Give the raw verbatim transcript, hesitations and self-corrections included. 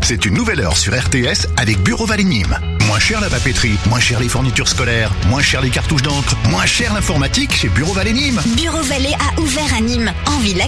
C'est une nouvelle heure sur R T S avec Bureau Vallée Nîmes. Moins cher la papeterie, moins cher les fournitures scolaires, moins cher les cartouches d'encre, moins cher l'informatique chez Bureau Vallée Nîmes. Bureau Vallée a ouvert à Nîmes, en villa